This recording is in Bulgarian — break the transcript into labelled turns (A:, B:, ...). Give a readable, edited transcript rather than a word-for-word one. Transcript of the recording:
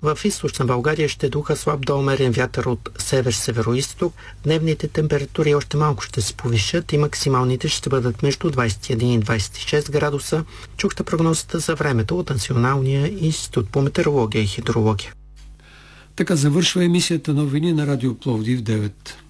A: В източна България ще духа слаб до умерен вятър от север-североизток. Дневните температури още малко ще се повишат и максималните ще бъдат между 21 и 26 градуса. Чухте прогнозата за времето от Националния институт по метеорология и хидрология.
B: Така завършва емисията новини на Радио Пловдив 9.